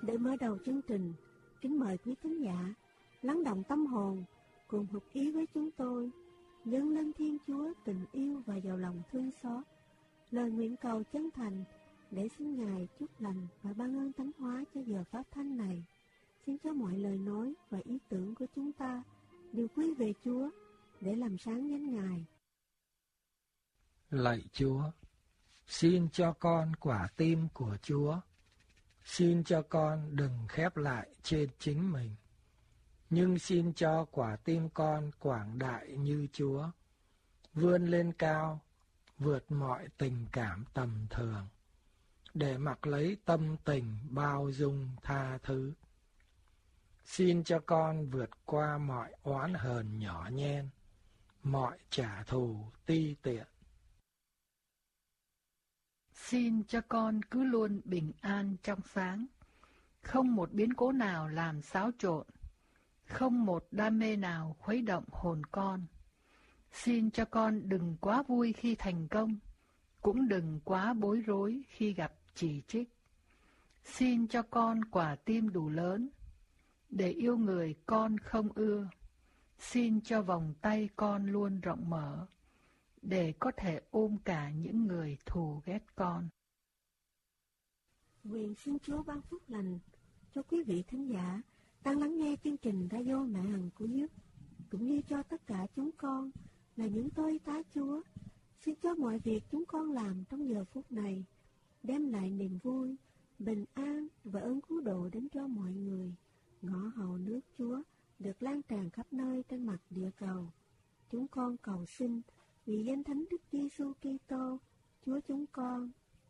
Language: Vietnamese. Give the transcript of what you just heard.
Để mở đầu chương trình, kính mời quý thính giả lắng động tâm hồn cùng hợp ý với chúng tôi dâng lên Thiên Chúa tình yêu và giàu lòng thương xót, lời nguyện cầu chân thành để xin Ngài chúc lành và ban ơn thánh hóa cho giờ phát thanh này. Xin cho mọi lời nói và ý tưởng của chúng ta đều quy về Chúa để làm sáng danh Ngài. Lạy Chúa, xin cho con quả tim của Chúa. Xin cho con đừng khép lại trên chính mình, nhưng xin cho quả tim con quảng đại như Chúa, vươn lên cao, vượt mọi tình cảm tầm thường, để mặc lấy tâm tình bao dung tha thứ. Xin cho con vượt qua mọi oán hờn nhỏ nhen, mọi trả thù ti tiện. Xin cho con cứ luôn bình an trong sáng, không một biến cố nào làm xáo trộn, không một đam mê nào khuấy động hồn con. Xin cho con đừng quá vui khi thành công, cũng đừng quá bối rối khi gặp chỉ trích. Xin cho con quả tim đủ lớn, để yêu người con không ưa. Xin cho vòng tay con luôn rộng mở, để có thể ôm cả những người thù ghét con. Nguyện xin Chúa ban phúc lành cho quý vị thính giả đang lắng nghe chương trình Radio Mẹ Hằng của Đức, cũng như cho tất cả chúng con là những tôi tá Chúa. Xin cho mọi việc chúng con làm trong giờ phút này đem lại niềm vui, bình an và ơn cứu độ đến cho mọi người. Ngõ hầu nước Chúa được lan tràn khắp nơi trên mặt địa cầu. Chúng con cầu xin vì danh Thánh Đức Giêsu Kitô, Chúa chúng con.